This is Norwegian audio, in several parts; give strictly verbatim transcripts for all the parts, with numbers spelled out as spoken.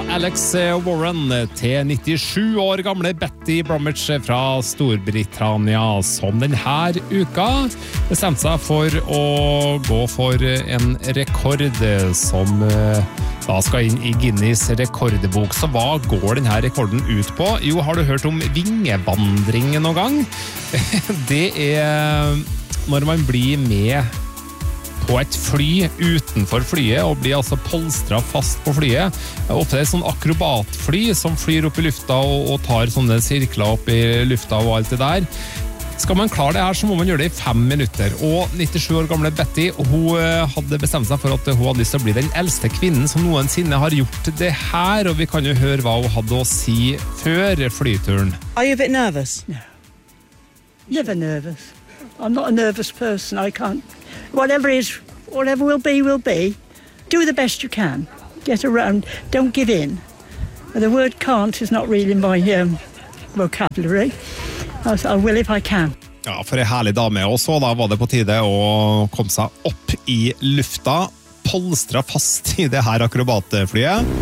Alex Warren til nittisju år gamle Betty Bromwich fra Storbritannia, som denne uka bestemte seg for å gå for en rekord som da skal inn i Guinness rekordbok. Så hva går denne rekorden ut på? Jo, har du hørt om vingevandring noen gang? Det er når man blir med på et fly utenfor flyet og blir altså polstret fast på flyet. Ofte er det sånn akrobatfly som flyr opp i lufta og, og tar sånne sirkler opp i lufta og alt det der. Skal man klare det her, så må man gjøre det i fem minutter. Og nittisju år gamle Betty, hun hadde bestemt seg for at hun hadde lyst til å bli den eldste kvinnen som noensinne har gjort det her, og vi kan jo høre hva hun hadde å si før flyturen. Are you a bit nervous? No. Never nervous. I'm not a nervous person. I can't. Whatever is, whatever will be, will be. Do the best you can. Get around. Don't give in. The word can't is not really my um, vocabulary. I will if I can. Ja, for en herlig dame. Og så da var det på tide å komme seg opp i lufta, polstra fast i det her akrobatflyet.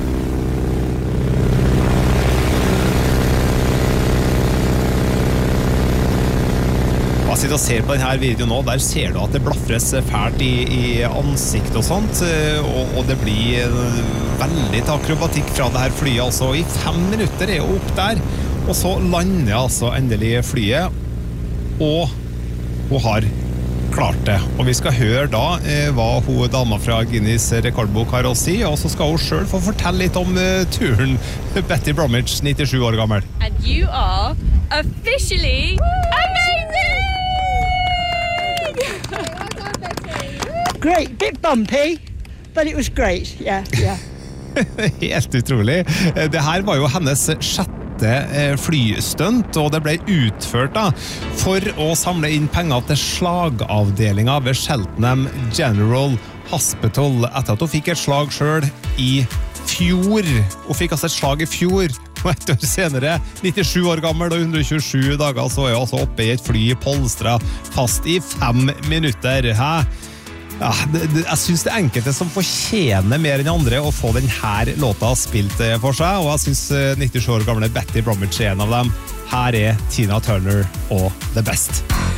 Jeg sitter og ser på denne videoen nå, der ser du at det blafres fælt i, i ansikt og sånt, og, og det blir veldig akrobatikk fra det her flyet, altså i fem minutter er hun opp der, og så lander altså endelig flyet, og hun har klart det. Og vi skal høre da eh, hva hun dama fra Guinness rekordbok har å si, og så skal hun selv få fortelle litt om uh, turen. Betty Bromwich, nittisju år gammel. And you are officially amazing! Great, bit bumpy, but it was great. Yeah, yeah. Helt utrolig. Det her var jo hennes sjette flystønt, og det ble utført da for å samle inn penger til slagavdelingen ved Cheltenham General Hospital, etter at hun fikk et slag selv i fjor. Hun fikk altså et slag i fjor, og et år senere, nittisju år gammel og hundre og tjuesju dager, så er hun altså oppe i et fly polstret fast i fem minutter. Hæ? Ja, det, det, jeg synes det er enkelte som fortjener mer enn andre å få denne låta spilt for seg, og jeg synes nittisju år gamle Betty Bromwich er en av dem. Her er Tina Turner og The Best.